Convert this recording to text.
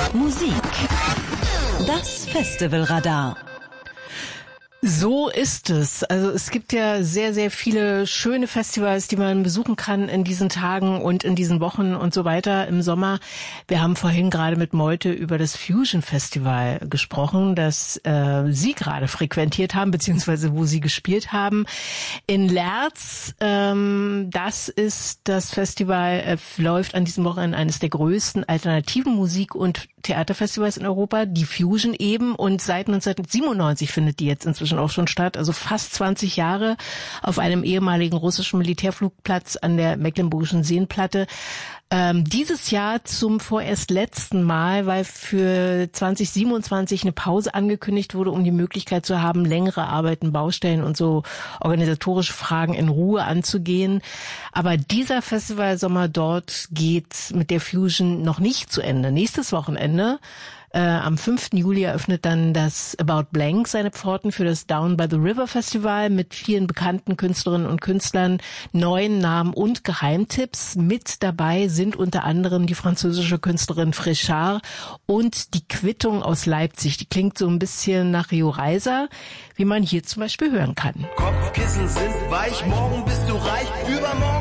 Musik. Das Festivalradar. So ist es. Also es gibt ja sehr, sehr viele schöne Festivals, die man besuchen kann in diesen Tagen und in diesen Wochen und so weiter im Sommer. Wir haben vorhin gerade mit Meute über das Fusion Festival gesprochen, das Sie gerade frequentiert haben, beziehungsweise wo Sie gespielt haben. In Lerz, das ist das Festival, läuft an diesem Wochenende eines der größten alternativen Musik- und Theaterfestivals in Europa, die Fusion eben. Und seit 1997 findet die jetzt inzwischen auch schon statt, also fast 20 Jahre auf einem ehemaligen russischen Militärflugplatz an der Mecklenburgischen Seenplatte. Dieses Jahr zum vorerst letzten Mal, weil für 2027 eine Pause angekündigt wurde, um die Möglichkeit zu haben, längere Arbeiten, Baustellen und so organisatorische Fragen in Ruhe anzugehen. Aber dieser Festivalsommer dort geht mit der Fusion noch nicht zu Ende. Nächstes Wochenende, am 5. Juli eröffnet dann das About Blank seine Pforten für das Down by the River Festival mit vielen bekannten Künstlerinnen und Künstlern, neuen Namen und Geheimtipps. Mit dabei sind unter anderem die französische Künstlerin Fréchard und die Quittung aus Leipzig. Die klingt so ein bisschen nach Rio Reiser, wie man hier zum Beispiel hören kann. Kopfkissen sind weich, morgen bist du reich, übermorgen